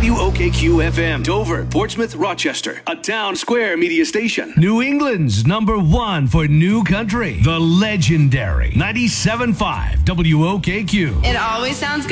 WOKQ FM, Dover, Portsmouth, Rochester, a Town Square media station. New England's number one for new country, the legendary 97.5 WOKQ. It always sounds good.